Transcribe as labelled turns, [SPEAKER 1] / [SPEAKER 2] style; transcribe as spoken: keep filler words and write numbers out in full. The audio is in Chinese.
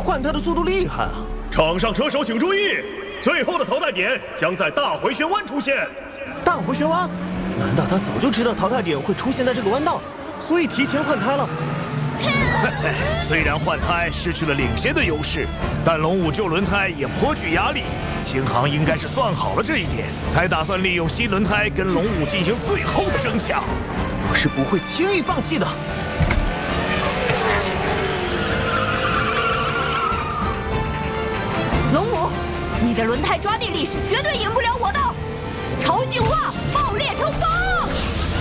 [SPEAKER 1] 换胎的速度厉害啊！
[SPEAKER 2] 场上车手请注意，最后的淘汰点将在大回旋弯出现。
[SPEAKER 1] 大回旋弯？难道他早就知道淘汰点会出现在这个弯道，所以提前换胎了？
[SPEAKER 3] 虽然换胎失去了领先的优势，但龙五旧轮胎也颇具压力。星航应该是算好了这一点，才打算利用新轮胎跟龙五进行最后的争抢。
[SPEAKER 1] 我是不会轻易放弃的。
[SPEAKER 4] 龙五，你的轮胎抓地力是绝对赢不了我的！超进化，爆裂成风！